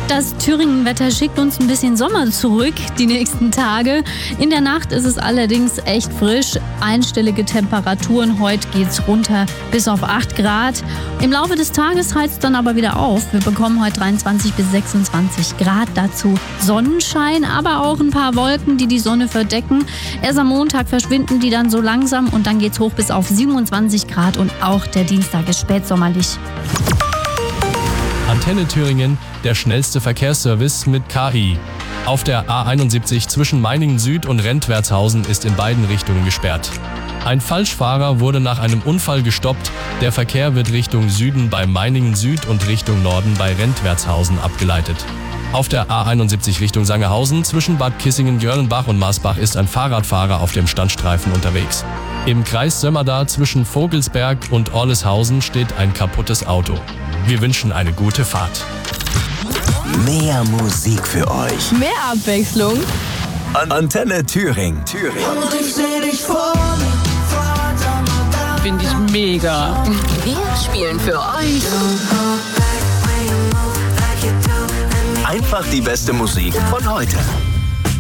Das Thüringen-Wetter schickt uns ein bisschen Sommer zurück die nächsten Tage. In der Nacht ist es allerdings echt frisch. Einstellige Temperaturen. Heute geht's runter bis auf 8 Grad. Im Laufe des Tages heizt dann aber wieder auf. Wir bekommen heute 23 bis 26 Grad. Dazu Sonnenschein, aber auch ein paar Wolken, die die Sonne verdecken. Erst am Montag verschwinden die dann so langsam und dann geht's hoch bis auf 27 Grad und auch der Dienstag ist spätsommerlich. Antenne Thüringen, der schnellste Verkehrsservice mit KI. Auf der A71 zwischen Meiningen Süd und Rentwertshausen ist in beiden Richtungen gesperrt. Ein Falschfahrer wurde nach einem Unfall gestoppt. Der Verkehr wird Richtung Süden bei Meiningen Süd und Richtung Norden bei Rentwertshausen abgeleitet. Auf der A71 Richtung Sangerhausen zwischen Bad Kissingen-Görlenbach und Marsbach ist ein Fahrradfahrer auf dem Standstreifen unterwegs. Im Kreis Sömmerda zwischen Vogelsberg und Orleshausen steht ein kaputtes Auto. Wir wünschen eine gute Fahrt. Mehr Musik für euch. Mehr Abwechslung. Antenne Thüringen. Und ich seh dich vor mir. Finde ich mega. Wir spielen für euch Einfach die beste Musik von heute.